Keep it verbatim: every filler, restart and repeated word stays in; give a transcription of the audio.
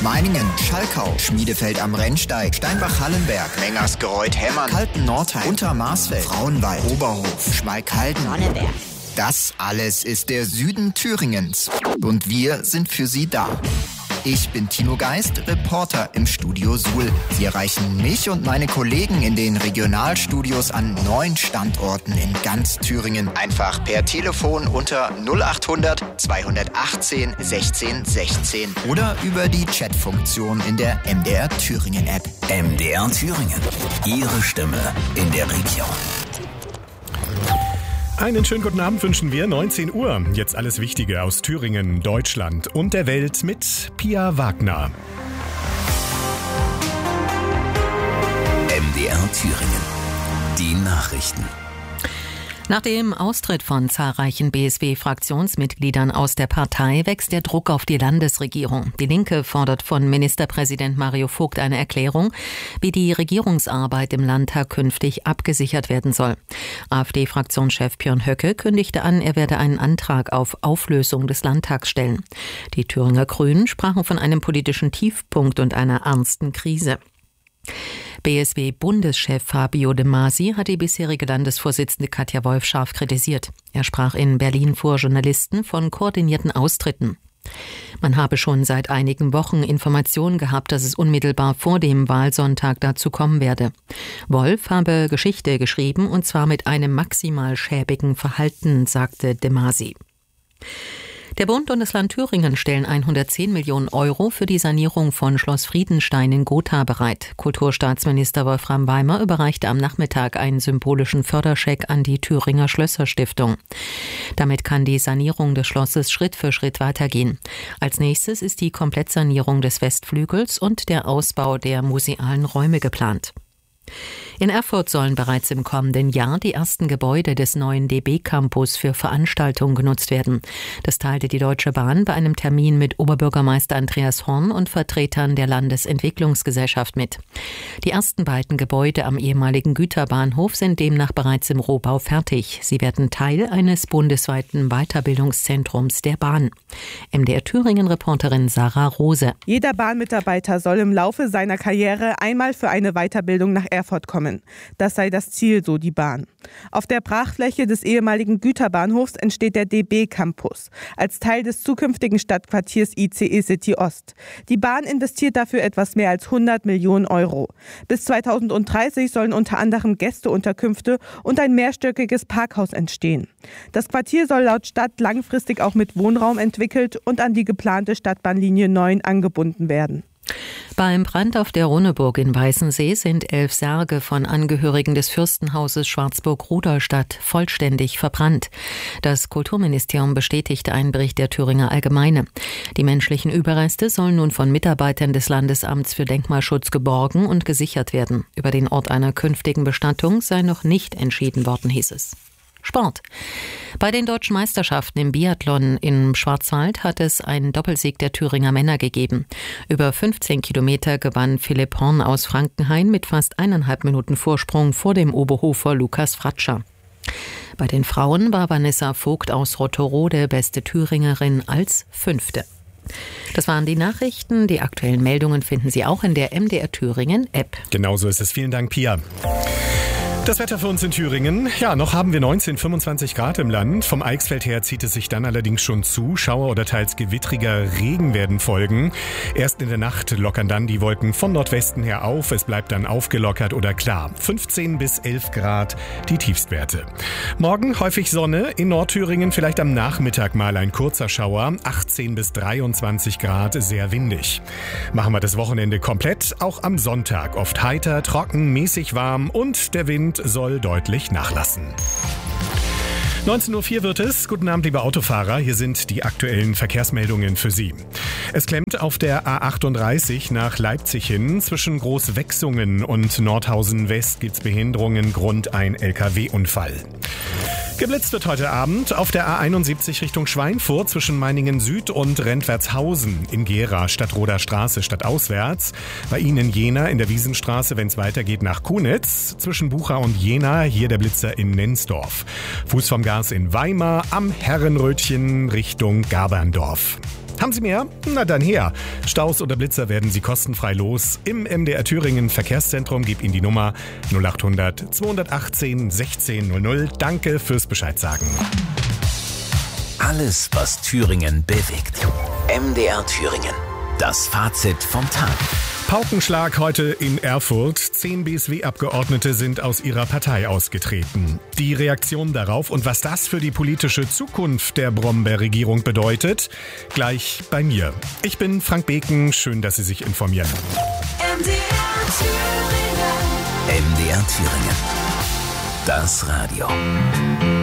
Meiningen, Schalkau, Schmiedefeld am Rennsteig, Steinbach-Hallenberg, Mengersgereuth-Hemmern, Kalten-Nordheim, Untermarsfeld, Frauenwald, Oberhof, Schmalkalden, Sonneberg. Das alles ist der Süden Thüringens. Und wir sind für Sie da. Ich bin Tino Geist, Reporter im Studio Suhl. Sie erreichen mich und meine Kollegen in den Regionalstudios an neun Standorten in ganz Thüringen. Einfach per Telefon unter null achthundert zweihundertachtzehn sechzehn sechzehn oder über die Chatfunktion in der M D R Thüringen App. M D R Thüringen. Ihre Stimme in der Region. Einen schönen guten Abend wünschen wir. neunzehn Uhr. Jetzt alles Wichtige aus Thüringen, Deutschland und der Welt mit Pia Wagner. M D R Thüringen. Die Nachrichten. Nach dem Austritt von zahlreichen B S W-Fraktionsmitgliedern aus der Partei wächst der Druck auf die Landesregierung. Die Linke fordert von Ministerpräsident Mario Vogt eine Erklärung, wie die Regierungsarbeit im Landtag künftig abgesichert werden soll. AfD-Fraktionschef Björn Höcke kündigte an, er werde einen Antrag auf Auflösung des Landtags stellen. Die Thüringer Grünen sprachen von einem politischen Tiefpunkt und einer ernsten Krise. B S W-Bundeschef Fabio De Masi hat die bisherige Landesvorsitzende Katja Wolf scharf kritisiert. Er sprach in Berlin vor Journalisten von koordinierten Austritten. Man habe schon seit einigen Wochen Informationen gehabt, dass es unmittelbar vor dem Wahlsonntag dazu kommen werde. Wolf habe Geschichte geschrieben, und zwar mit einem maximal schäbigen Verhalten, sagte De Masi. Der Bund und das Land Thüringen stellen hundertzehn Millionen Euro für die Sanierung von Schloss Friedenstein in Gotha bereit. Kulturstaatsminister Wolfram Weimer überreichte am Nachmittag einen symbolischen Förderscheck an die Thüringer Schlösserstiftung. Damit kann die Sanierung des Schlosses Schritt für Schritt weitergehen. Als nächstes ist die Komplettsanierung des Westflügels und der Ausbau der musealen Räume geplant. In Erfurt sollen bereits im kommenden Jahr die ersten Gebäude des neuen D B-Campus für Veranstaltungen genutzt werden. Das teilte die Deutsche Bahn bei einem Termin mit Oberbürgermeister Andreas Horn und Vertretern der Landesentwicklungsgesellschaft mit. Die ersten beiden Gebäude am ehemaligen Güterbahnhof sind demnach bereits im Rohbau fertig. Sie werden Teil eines bundesweiten Weiterbildungszentrums der Bahn. M D R Thüringen-Reporterin Sarah Rose. Jeder Bahnmitarbeiter soll im Laufe seiner Karriere einmal für eine Weiterbildung nach Erfurt kommen. Das sei das Ziel, so die Bahn. Auf der Brachfläche des ehemaligen Güterbahnhofs entsteht der D B-Campus als Teil des zukünftigen Stadtquartiers I C E City Ost. Die Bahn investiert dafür etwas mehr als hundert Millionen Euro. Bis zweitausenddreißig sollen unter anderem Gästeunterkünfte und ein mehrstöckiges Parkhaus entstehen. Das Quartier soll laut Stadt langfristig auch mit Wohnraum entwickelt und an die geplante Stadtbahnlinie neun angebunden werden. Beim Brand auf der Runneburg in Weißensee sind elf Särge von Angehörigen des Fürstenhauses Schwarzburg-Rudolstadt vollständig verbrannt. Das Kulturministerium bestätigte einen Bericht der Thüringer Allgemeine. Die menschlichen Überreste sollen nun von Mitarbeitern des Landesamts für Denkmalschutz geborgen und gesichert werden. Über den Ort einer künftigen Bestattung sei noch nicht entschieden worden, hieß es. Sport. Bei den deutschen Meisterschaften im Biathlon im Schwarzwald hat es einen Doppelsieg der Thüringer Männer gegeben. Über fünfzehn Kilometer gewann Philipp Horn aus Frankenhain mit fast eineinhalb Minuten Vorsprung vor dem Oberhofer Lukas Fratscher. Bei den Frauen war Vanessa Vogt aus Rotterode beste Thüringerin als Fünfte. Das waren die Nachrichten. Die aktuellen Meldungen finden Sie auch in der M D R Thüringen App. Genauso ist es. Vielen Dank, Pia. Das Wetter für uns in Thüringen. Ja, noch haben wir neunzehn, fünfundzwanzig Grad im Land. Vom Eichsfeld her zieht es sich dann allerdings schon zu. Schauer oder teils gewittriger Regen werden folgen. Erst in der Nacht lockern dann die Wolken von Nordwesten her auf. Es bleibt dann aufgelockert oder klar. fünfzehn bis elf Grad die Tiefstwerte. Morgen häufig Sonne. In Nordthüringen vielleicht am Nachmittag mal ein kurzer Schauer. achtzehn bis dreiundzwanzig Grad, sehr windig. Machen wir das Wochenende komplett. Auch am Sonntag oft heiter, trocken, mäßig warm und der Wind soll deutlich nachlassen. neunzehn Uhr vier wird es. Guten Abend, liebe Autofahrer. Hier sind die aktuellen Verkehrsmeldungen für Sie. Es klemmt auf der A achtunddreißig nach Leipzig hin. Zwischen Großwechsungen und Nordhausen West gibt's Behinderungen, Grund ein L K W-Unfall. Geblitzt wird heute Abend auf der A einundsiebzig Richtung Schweinfurt zwischen Meiningen Süd und Rentwertshausen in Gera, Stadtroder Straße stadtauswärts. Bei Ihnen in Jena in der Wiesenstraße, wenn es weitergeht nach Kunitz. Zwischen Bucha und Jena, hier der Blitzer in Nensdorf. Fuß vom Gas in Weimar, am Herrenrötchen Richtung Gaberndorf. Haben Sie mehr? Na dann her. Staus oder Blitzer werden Sie kostenfrei los. Im M D R Thüringen Verkehrszentrum. Gib Ihnen die Nummer null acht hundert zweihundertachtzehn sechzehn null null. Danke fürs Bescheid sagen. Alles, was Thüringen bewegt. M D R Thüringen. Das Fazit vom Tag. Paukenschlag heute in Erfurt. Zehn B S W-Abgeordnete sind aus ihrer Partei ausgetreten. Die Reaktion darauf und was das für die politische Zukunft der Brombeer-Regierung bedeutet, gleich bei mir. Ich bin Frank Beken. Schön, dass Sie sich informieren. M D R Thüringen. M D R Thüringen. Das Radio.